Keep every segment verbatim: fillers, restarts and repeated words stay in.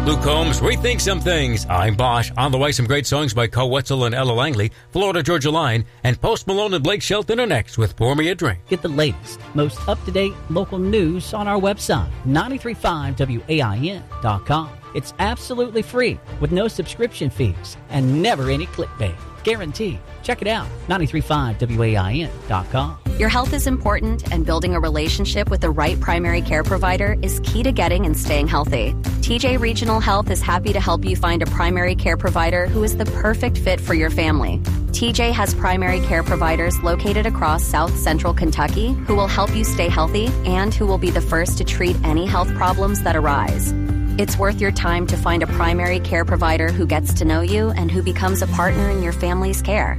Luke Combs, Rethink Some Things. I'm Bosch. On the way, some great songs by Cole Wetzel and Ella Langley, Florida Georgia Line, and Post Malone and Blake Shelton are next with Pour Me a Drink. Get the latest, most up-to-date local news on our website, nine three five W A I N dot com. It's absolutely free with no subscription fees and never any clickbait. Guaranteed. Check it out, nine three five W A I N dot com. Your health is important, and building a relationship with the right primary care provider is key to getting and staying healthy. T J Regional Health is happy to help you find a primary care provider who is the perfect fit for your family. T J has primary care providers located across South Central Kentucky who will help you stay healthy and who will be the first to treat any health problems that arise. It's worth your time to find a primary care provider who gets to know you and who becomes a partner in your family's care.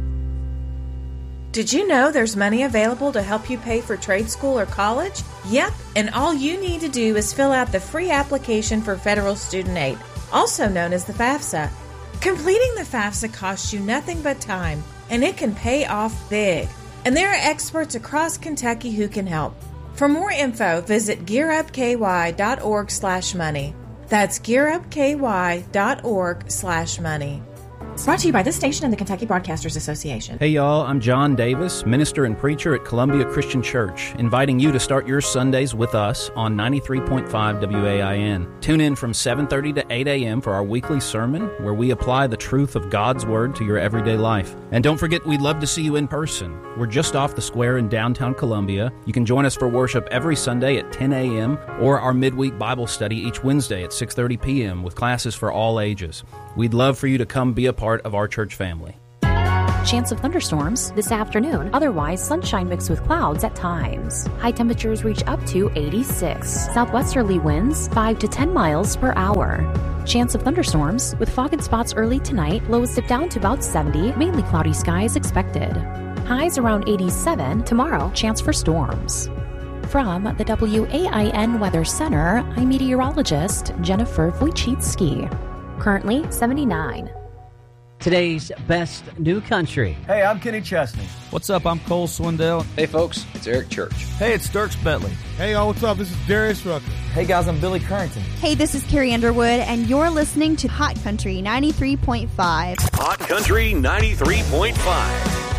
Did you know there's money available to help you pay for trade school or college? Yep, and all you need to do is fill out the free application for federal student aid, also known as the FAFSA. Completing the FAFSA costs you nothing but time, and it can pay off big. And there are experts across Kentucky who can help. For more info, visit gearupky.org slash money. That's gearupky.org slash money. Brought to you by this station and the Kentucky Broadcasters Association. Hey y'all, I'm John Davis, minister and preacher at Columbia Christian Church, inviting you to start your Sundays with us on ninety-three point five W A I N. Tune in from seven thirty to eight a.m. for our weekly sermon, where we apply the truth of God's Word to your everyday life. And don't forget, we'd love to see you in person. We're just off the square in downtown Columbia. You can join us for worship every Sunday at ten a.m. or our midweek Bible study each Wednesday at six thirty p.m. with classes for all ages. We'd love for you to come be a part of our church family. Chance of thunderstorms this afternoon. Otherwise, sunshine mixed with clouds at times. High temperatures reach up to eighty-six. Southwesterly winds five to ten miles per hour. Chance of thunderstorms with fog and spots early tonight. Lows dip down to about seventy. Mainly cloudy skies expected. Highs around eighty-seven. Tomorrow, chance for storms. From the W A I N Weather Center, I'm meteorologist Jennifer Wojcicki. Currently seventy-nine. Today's best new country. Hey, I'm Kenny Chesney. What's up? I'm Cole Swindell. Hey, folks, it's Eric Church. Hey, it's Dirks Bentley. Hey, y'all, what's up? This is Darius Rucker. Hey, guys, I'm Billy Currington. Hey, this is Carrie Underwood, and you're listening to Hot Country ninety-three point five. Hot Country ninety-three point five.